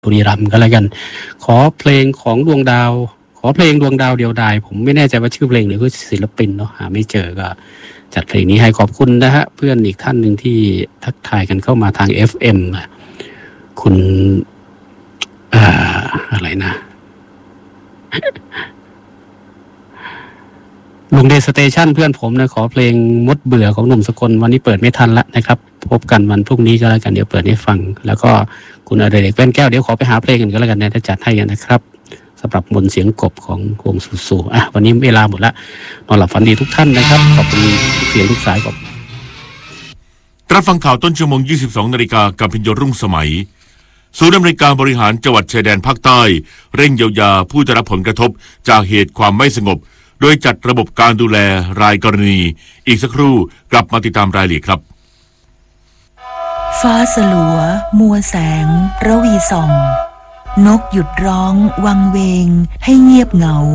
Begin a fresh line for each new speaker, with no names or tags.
บุรีรัมย์ก็แล้วกันขอเพลงของดวงดาวขอเพลงดวงดาวเดียวดายผมไม่แน่ใจว่าชื่อเพลงหรือคือศิลปินเนาะหาไม่เจอก็จัดเพลงนี้ให้ขอบคุณนะฮะเพื่อนอีกท่านหนึ่งที่ทักทายกันเข้ามาทาง FM คุณอะไรนะลุงเดย์สเตชันเพื่อนผมนะขอเพลงมดเบื่อของหนุ่มสกลวันนี้เปิดไม่ทันละนะครับพบกันวันพรุ่งนี้ก็แล้วกันเดี๋ยวเปิดให้ฟังแล้วก็คุณอเดชแว่นแก้วเดี๋ยวขอไปหาเพลงกันก็แล้วกันนะจะจัดให้กันนะครับสำหรับมนต์เสียงกบของวงสูวันนี้เวลาหมดละนอนหลับฝันดีทุกท่านนะครับขอบคุณทุกเสียงทุกสายครับ
รับฟังข่าวต้นชั่วโมง 22 นาฬิกากับพิญโยรุ่งสมัยศูนย์อำนวยการบริหารจังหวัดชายแดนภาคใต้เร่งเยียวยาผู้ได้รับผลกระทบจากเหตุความไม่สงบโดยจัดระบบการดูแลรายกรณีอีกสักครู่กลับมาติดตามรายละเอียดครับ
ฟ้าสลัวมัวแสงระวีส่องนกหยุดร้องวังเวงให้เงียบเหงา